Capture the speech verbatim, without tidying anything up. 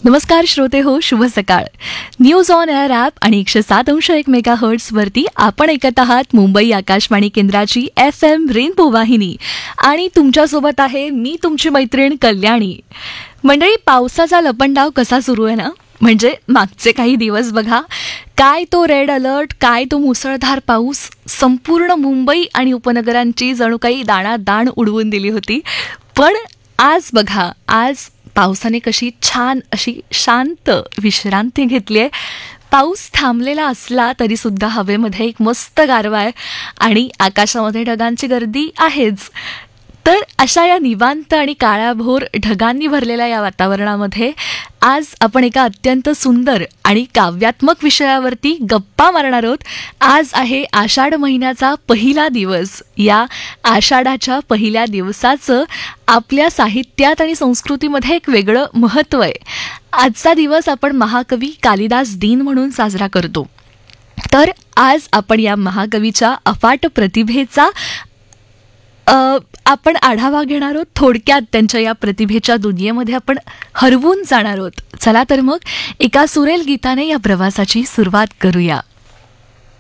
नमस्कार श्रोते हो, शुभ सकाळ. न्यूज ऑन एअर ॲप आणि एकशे सात अंश एक मेगा हर्ट्सवरती आपण ऐकत आहात मुंबई आकाशवाणी केंद्राची एफ एम रेनबो वाहिनी आणि तुमच्यासोबत आहे मी तुमची मैत्रीण कल्याणी. मंडळी, पावसाचा लपंडाव कसा सुरू आहे ना, म्हणजे मागचे काही दिवस बघा, काय तो रेड अलर्ट, काय तो मुसळधार पाऊस संपूर्ण मुंबई आणि उपनगरांची जणू काही दाणादाण उडवून दिली होती. पण आज बघा, आज पावसाने कशी छान अशी शांत विश्रांती घेतली आहे. पाऊस थांबलेला असला तरी सुद्धा हवेमध्ये एक मस्त गारवा आहे आणि आकाशामध्ये ढगांची गर्दी आहेच. तर अशा या निवांत आणि काळ्याभोर ढगांनी भरलेल्या या वातावरणामध्ये आज आपण एका अत्यंत सुंदर आणि काव्यात्मक विषयावरती गप्पा मारणार आहोत. आज आहे आषाढ महिन्याचा पहिला दिवस. या आषाढाच्या पहिल्या दिवसाचं आपल्या साहित्यात आणि संस्कृतीमध्ये एक वेगळं महत्त्व आहे. आजचा दिवस आपण महाकवी कालिदास दिन म्हणून साजरा करतो. तर आज आपण या महाकवीच्या अफाट प्रतिभेचा आपण आढावा घेणार आहोत. थोडक्यात त्यांच्या या प्रतिभेच्या दुनियेमध्ये आपण हरवून जाणार आहोत. चला तर मग एका सुरेल गीताने या प्रवासाची सुरुवात करूया.